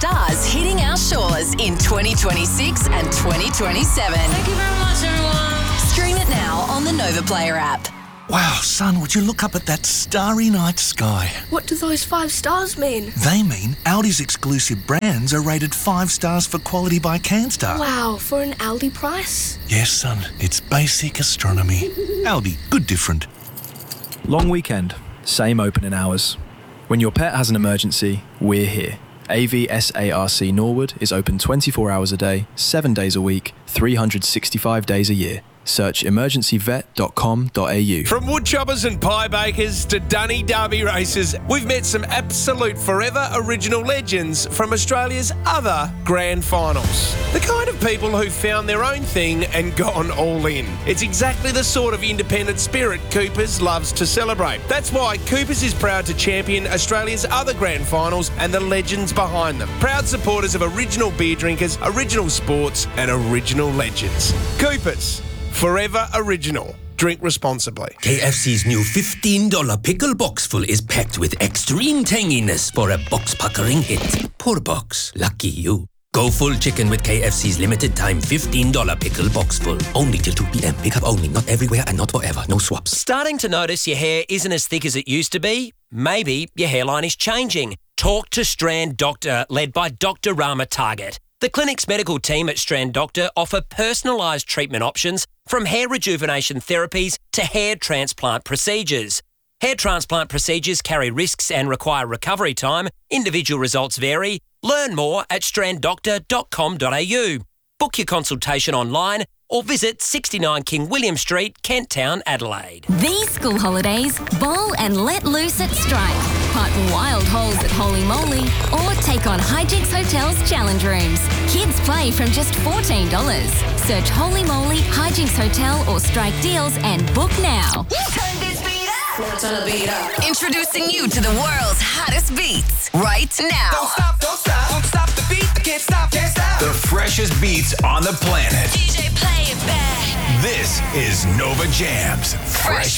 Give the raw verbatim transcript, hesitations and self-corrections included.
stars hitting our shores in twenty twenty-six and twenty twenty-seven. Thank you very much, everyone. Stream it now on the Nova Player app. Wow, son, would you look up at that starry night sky? What do those five stars mean? They mean Aldi's exclusive brands are rated five stars for quality by CanStar. Wow, for an Aldi price? Yes, son, it's basic astronomy. Aldi, good different. Long weekend, same opening hours. When your pet has an emergency, we're here. A V S A R C Norwood is open twenty-four hours a day, seven days a week, three hundred sixty-five days a year. Search emergency vet dot com dot a u. From woodchoppers and pie bakers to Dunny Derby racers, we've met some absolute forever original legends from Australia's other grand finals. The kind of people who found their own thing and gone all in. It's exactly the sort of independent spirit Coopers loves to celebrate. That's why Coopers is proud to champion Australia's other grand finals and the legends behind them. Proud supporters of original beer drinkers, original sports and original legends. Coopers. Forever original. Drink responsibly. K F C's new fifteen dollars pickle boxful is packed with extreme tanginess for a box-puckering hit. Poor box. Lucky you. Go full chicken with K F C's limited time fifteen dollars pickle boxful. Only till two p.m. Pick up only. Not everywhere and not forever. No swaps. Starting to notice your hair isn't as thick as it used to be? Maybe your hairline is changing. Talk to Strand Doctor, led by Doctor Rama Target. The clinic's medical team at Strand Doctor offer personalised treatment options from hair rejuvenation therapies to hair transplant procedures. Hair transplant procedures carry risks and require recovery time. Individual results vary. Learn more at strand doctor dot com dot a u. Book your consultation online or visit sixty-nine King William Street, Kent Town, Adelaide. These school holidays, bowl and let loose at Strike. Putt wild holes at Holy Moly or take on Hijinks Hotel's challenge rooms. Kids play from just fourteen dollars. Search Holy Moly, Hijinks Hotel or Strike deals and book now. Turn this beat up. Turn the beat up. Introducing you to the world's hottest beats right now. Don't stop, don't stop, don't stop the beat. Can't stop, can't stop. The freshest beats on the planet. D J, play it back. This is Nova Jams. Fresh